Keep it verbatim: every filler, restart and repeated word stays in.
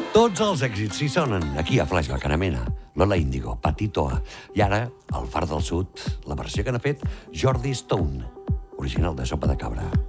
Tots els èxits hi sonen aquí a Flashback Anamena. Lola Índigo, Patitoa. I ara, al Far del Sud, la versió que n'ha fet Jordi Stone, original de Sopa de Cabra.